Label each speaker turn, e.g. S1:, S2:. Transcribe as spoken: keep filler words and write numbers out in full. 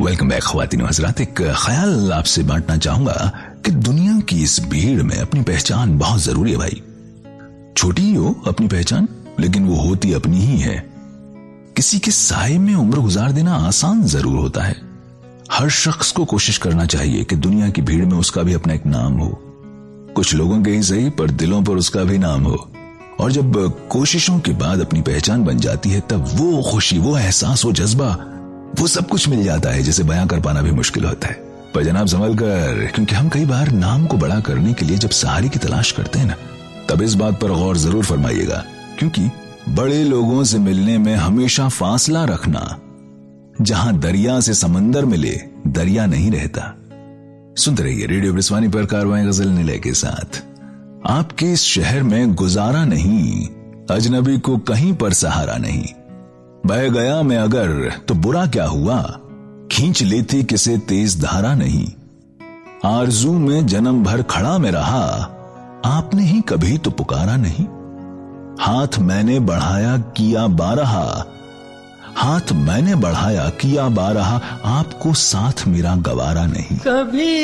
S1: Welcome back ख्वातीन हजरात। एक ख्याल आपसे बांटना चाहूंगा कि दुनिया की इस भीड़ में अपनी पहचान बहुत जरूरी है भाई। छोटी ही हो अपनी पहचान, लेकिन वो होती अपनी ही है। किसी के साए में उम्र गुजार देना आसान जरूर होता है। हर शख्स को कोशिश करना चाहिए कि दुनिया की भीड़ में उसका भी अपना एक नाम हो। कुछ लोगों के ही सही, पर दिलों पर उसका भी नाम हो। और जब कोशिशों के बाद अपनी पहचान बन जाती है, तब वो खुशी, वो एहसास, वो जज्बा, वो सब कुछ मिल जाता है जिसे बयां कर पाना भी मुश्किल होता है। पर जनाब संभल कर, क्योंकि हम कई बार नाम को बड़ा करने के लिए जब सहारे की तलाश करते हैं ना, तब इस बात पर गौर जरूर फरमाइएगा, क्योंकि बड़े लोगों से मिलने में हमेशा फासला रखना। जहां दरिया से समंदर मिले, दरिया नहीं रहता। सुनते रहिए रेडियो ब्रिस्वानी पर कारवां गजल निलय के साथ। आपके इस शहर में गुजारा नहीं, अजनबी को कहीं पर सहारा नहीं। बह गया मैं अगर तो बुरा क्या हुआ, खींच लेती किसे तेज धारा नहीं। आरजू में जन्म भर खड़ा में रहा, आपने ही कभी तो पुकारा नहीं। हाथ मैंने बढ़ाया किया बारहा, हाथ मैंने बढ़ाया किया बारहा, आपको साथ मेरा गवारा नहीं। कभी